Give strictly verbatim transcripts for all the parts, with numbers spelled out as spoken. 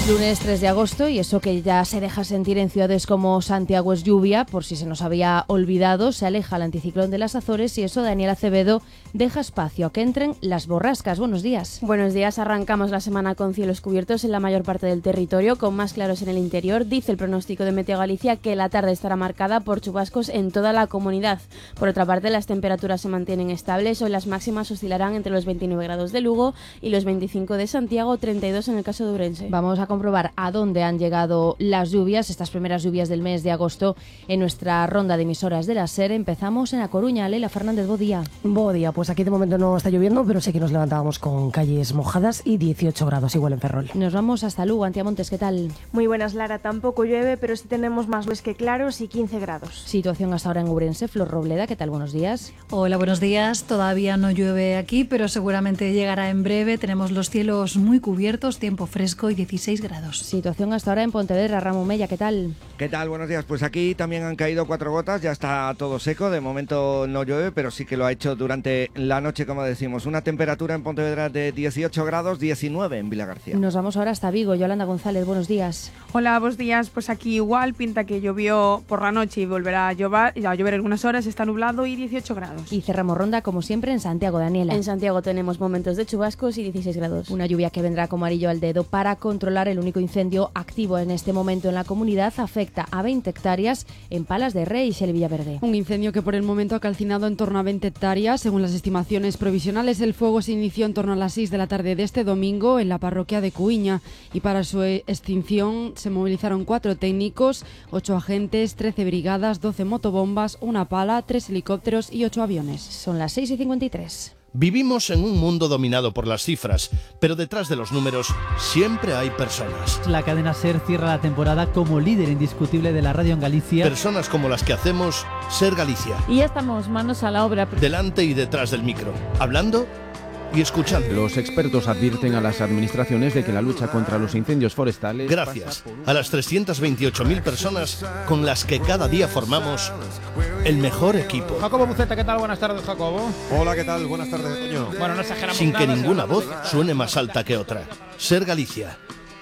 Es lunes tres de agosto y eso que ya se deja sentir en ciudades como Santiago es lluvia, por si se nos había olvidado, se aleja el anticiclón de las Azores y eso Daniel Acevedo deja espacio a que entren las borrascas. Buenos días. Buenos días, arrancamos la semana con cielos cubiertos en la mayor parte del territorio, con más claros en el interior. Dice el pronóstico de Meteo Galicia que la tarde estará marcada por chubascos en toda la comunidad. Por otra parte, las temperaturas se mantienen estables, hoy las máximas oscilarán entre los veintinueve grados de Lugo y los veinticinco de Santiago, treinta y dos en el caso de Ourense. Vamos a comprobar a dónde han llegado las lluvias, estas primeras lluvias del mes de agosto en nuestra ronda de emisoras de la SER. Empezamos en A Coruña. Leila Fernández, bo día. Bo día, pues aquí de momento no está lloviendo, pero sí que nos levantábamos con calles mojadas y dieciocho grados igual en Ferrol. Nos vamos hasta Lugo. Antía Montes, ¿qué tal? Muy buenas, Lara. Tampoco llueve, pero sí tenemos más nubes que claros y quince grados. Situación hasta ahora en Ourense. Flor Robleda, ¿qué tal? Buenos días. Hola, buenos días. Todavía no llueve aquí, pero seguramente llegará en breve. Tenemos los cielos muy cubiertos, tiempo fresco y dieciséis grados. Situación hasta ahora en Pontevedra. Ramón Mella, ¿qué tal? ¿Qué tal? Buenos días. Pues aquí también han caído cuatro gotas, ya está todo seco. De momento no llueve, pero sí que lo ha hecho durante la noche, como decimos. Una temperatura en Pontevedra de dieciocho grados, diecinueve en Vilagarcía. Nos vamos ahora hasta Vigo. Yolanda González, buenos días. Hola, buenos días. Pues aquí igual, pinta que llovió por la noche y volverá a llover, a llover algunas horas, está nublado y dieciocho grados. Y cerramos ronda, como siempre, en Santiago. Daniela. En Santiago tenemos momentos de chubascos y dieciséis grados. Una lluvia que vendrá como anillo al dedo para controlar el único incendio activo en este momento en la comunidad. Afecta a veinte hectáreas en Palas de Rey y Xel Villaverde. Un incendio que por el momento ha calcinado en torno a veinte hectáreas. Según las estimaciones provisionales, el fuego se inició en torno a las seis de la tarde de este domingo en la parroquia de Cuiña y para su extinción se movilizaron cuatro técnicos, ocho agentes, trece brigadas, doce motobombas, una pala, tres helicópteros y ocho aviones. Son las seis y cincuenta y tres. Vivimos en un mundo dominado por las cifras, pero detrás de los números siempre hay personas. La cadena SER cierra la temporada como líder indiscutible de la radio en Galicia. Personas como las que hacemos SER Galicia. Y ya estamos manos a la obra. Delante y detrás del micro, hablando y escuchando. Los expertos advierten a las administraciones de que la lucha contra los incendios forestales... Gracias a las trescientas veintiocho mil personas con las que cada día formamos el mejor equipo. Jacobo Buceta, ¿qué tal? Buenas tardes, Jacobo. Hola, ¿qué tal? Buenas tardes, Toño. Bueno, no exageramos Sin nada, que ninguna se voz suene más alta que otra. SER Galicia.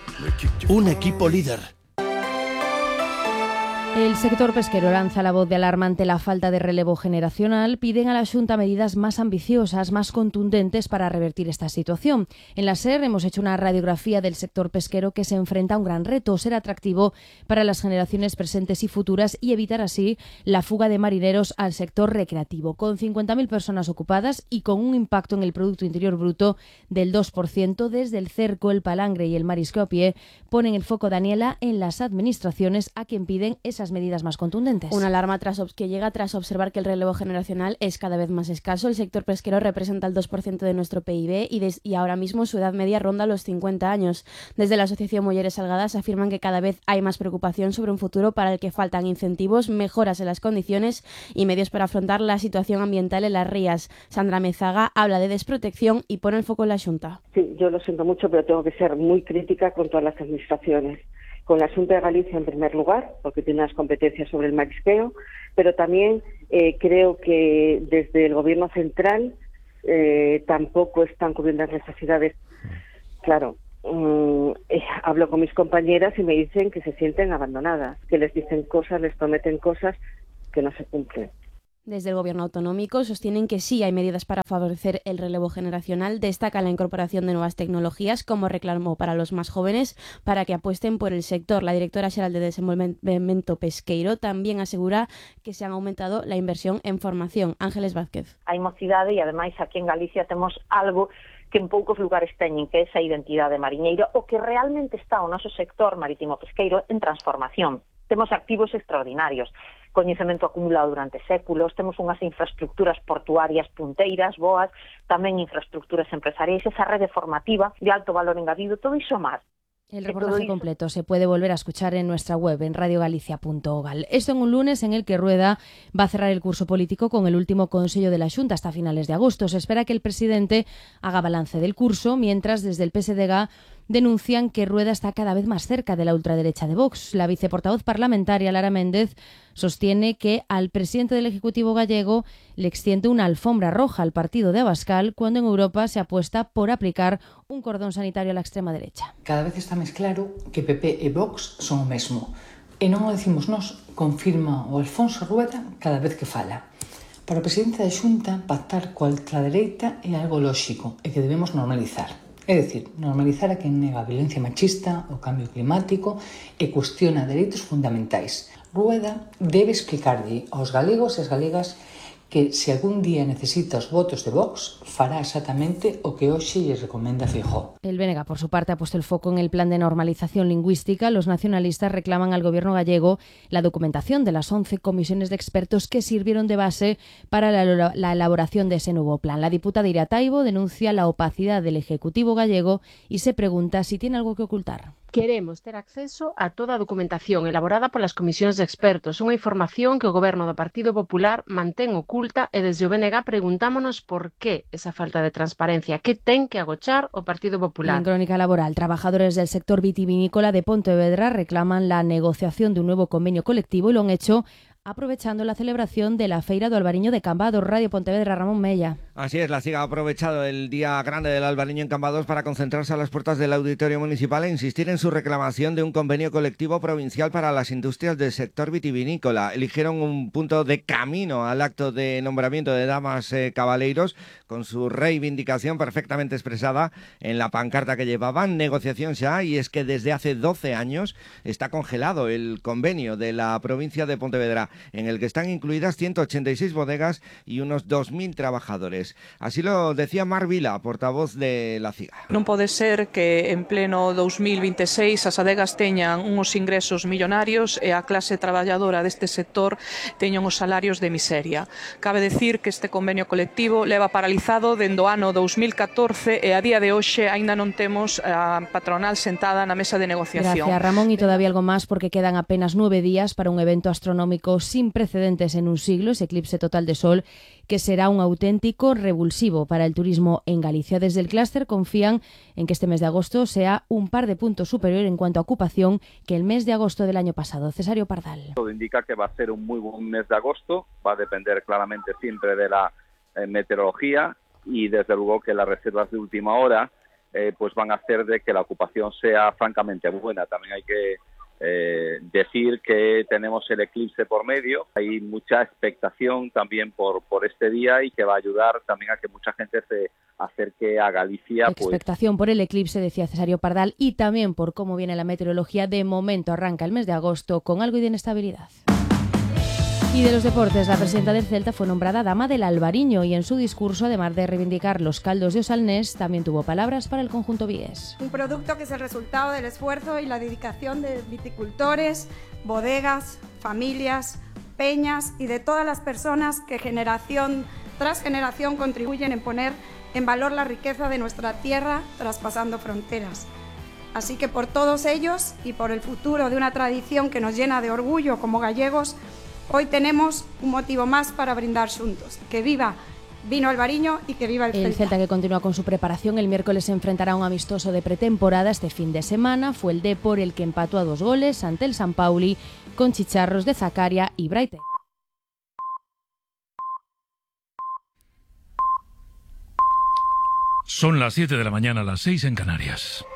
Un equipo líder. El sector pesquero lanza la voz de alarma ante la falta de relevo generacional. Piden a la Xunta medidas más ambiciosas, más contundentes para revertir esta situación. En la SER hemos hecho una radiografía del sector pesquero que se enfrenta a un gran reto, ser atractivo para las generaciones presentes y futuras y evitar así la fuga de marineros al sector recreativo. Con cincuenta mil personas ocupadas y con un impacto en el Producto Interior Bruto del dos por ciento, desde el cerco, el palangre y el marisco a pie, ponen el foco, Daniela, en las administraciones a quien piden esas medidas más contundentes. Una alarma tras que llega tras observar que el relevo generacional es cada vez más escaso. El sector pesquero representa el dos por ciento de nuestro P I B y, des, y ahora mismo su edad media ronda los cincuenta años. Desde la Asociación Mujeres Salgadas afirman que cada vez hay más preocupación sobre un futuro para el que faltan incentivos, mejoras en las condiciones y medios para afrontar la situación ambiental en las rías. Sandra Mezaga habla de desprotección y pone el foco en la Xunta. Sí, yo lo siento mucho, pero tengo que ser muy crítica con todas las administraciones. Con la Xunta de Galicia en primer lugar, porque tiene unas competencias sobre el marisqueo, pero también eh, creo que desde el Gobierno central eh, tampoco están cubriendo las necesidades. Claro, um, eh, hablo con mis compañeras y me dicen que se sienten abandonadas, que les dicen cosas, les prometen cosas que no se cumplen. Desde el Gobierno autonómico sostienen que sí hay medidas para favorecer el relevo generacional. Destacan la incorporación de nuevas tecnologías como reclamo para los más jóvenes para que apuesten por el sector. La directora xeral de Desenvolvemento Pesqueiro también asegura que se han aumentado la inversión en formación. Ángeles Vázquez. Hai mocidade e ademais aquí en Galicia temos algo que en poucos lugares teñen, que é esa identidade mariñeira, o que realmente está o noso sector marítimo pesqueiro en transformación. Temos activos extraordinarios, coñecemento acumulado durante séculos, temos unhas infraestructuras portuarias punteiras, boas, tamén infraestructuras empresariais, esa rede formativa de alto valor engadido, todo iso máis. El reportaje completo se puede volver a escuchar en nuestra web, en radiogalicia punto gal. Esto en un lunes en el que Rueda va a cerrar el curso político con el último Consello de la Xunta hasta finales de agosto. Se espera que el presidente haga balance del curso, mientras desde el P S D G denuncian que Rueda está cada vez más cerca de la ultraderecha de Vox. La viceportavoz parlamentaria, Lara Méndez, sostiene que al presidente del Ejecutivo gallego le extiende una alfombra roja al partido de Abascal cuando en Europa se apuesta por aplicar un cordón sanitario a la extrema derecha. Cada vez está máis claro que P P e Vox son o mesmo. E non o decimos nós, confirma o Alfonso Rueda cada vez que fala. Para o presidente da Xunta, pactar coa ultradereita é algo lóxico e que debemos normalizar. É dicir, normalizar a quen nega a violencia machista, o cambio climático e cuestiona dereitos fundamentais. Rueda debe explicarlle aos galegos e as galegas que se algún día necesita os votos de Vox, fará exactamente o que hoxe lle recomenda Feijóo. El B N G, por su parte, ha puesto el foco en el plan de normalización lingüística. Los nacionalistas reclaman al gobierno gallego la documentación de las once comisiones de expertos que sirvieron de base para la, la elaboración de ese nuevo plan. La diputada Iria Taibo denuncia la opacidad del Ejecutivo gallego y se pregunta si tiene algo que ocultar. Queremos ter acceso a toda a documentación elaborada polas comisións de expertos, unha información que o goberno do Partido Popular mantén oculta e desde o B N G preguntámonos por que esa falta de transparencia, que ten que agochar o Partido Popular. En Crónica Laboral, trabajadores del sector vitivinícola de Pontevedra reclaman la negociación de un nuevo convenio colectivo y lo han hecho aprovechando la celebración de la Feira do Albariño de Cambados. Radio Pontevedra, Ramón Mella. Así es, la C I G ha aprovechado el Día Grande del Albariño en Cambados para concentrarse a las puertas del Auditorio Municipal e insistir en su reclamación de un convenio colectivo provincial para las industrias del sector vitivinícola. Eligieron un punto de camino al acto de nombramiento de damas eh, cabaleiros con su reivindicación perfectamente expresada en la pancarta que llevaban. Negociación ya, y es que desde hace doce años está congelado el convenio de la provincia de Pontevedra, en el que están incluidas ciento ochenta y seis bodegas y unos dos mil trabajadores. Así lo decía Mar Vila, portavoz de la C I G A. Non pode ser que en pleno dos mil veintiséis as adegas teñan uns ingresos millonarios e a clase traballadora deste sector teñan os salarios de miseria. Cabe decir que este convenio colectivo leva paralizado dende o ano dos mil catorce e a día de hoxe aínda non temos a patronal sentada na mesa de negociación. Gracias, Ramón, y todavía algo más porque quedan apenas nueve días para un evento astronómico sin precedentes en un siglo, ese eclipse total de sol, que será un auténtico revulsivo para el turismo en Galicia. Desde el clúster confían en que este mes de agosto sea un par de puntos superior en cuanto a ocupación que el mes de agosto del año pasado. Cesario Pardal. Todo indica que va a ser un muy buen mes de agosto, va a depender claramente siempre de la eh, meteorología y desde luego que las reservas de última hora eh, pues van a hacer de que la ocupación sea francamente buena. También hay que Eh, decir que tenemos el eclipse por medio, hay mucha expectación también por, por este día y que va a ayudar también a que mucha gente se acerque a Galicia. Expectación pues por el eclipse, decía Cesario Pardal, y también por cómo viene la meteorología. De momento arranca el mes de agosto con algo de inestabilidad. Y de los deportes, la presidenta del Celta fue nombrada Dama del Albariño y en su discurso, además de reivindicar los caldos de Osalnés, también tuvo palabras para el conjunto vigués. Un producto que es el resultado del esfuerzo y la dedicación de viticultores, bodegas, familias, peñas y de todas las personas que generación tras generación contribuyen en poner en valor la riqueza de nuestra tierra traspasando fronteras. Así que por todos ellos y por el futuro de una tradición que nos llena de orgullo como gallegos, hoy tenemos un motivo más para brindar juntos. Que viva Vino Albariño y que viva el Celta. El Celta, que continúa con su preparación, el miércoles se enfrentará a un amistoso de pretemporada este fin de semana. Fue el Depor el que empató a dos goles ante el San Pauli con chicharros de Zacaria y Braite. Son las siete de la mañana, las seis en Canarias.